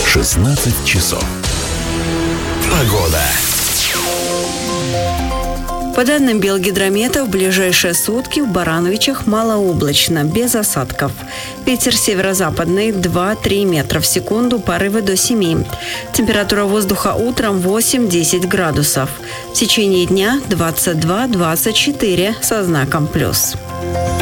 16 часов. Погода. По данным Белгидромета, в ближайшие сутки в Барановичах малооблачно, без осадков. Ветер северо-западный 2-3 метра в секунду, порывы до 7. Температура воздуха утром 8-10 градусов. В течение дня 22-24 со знаком плюс.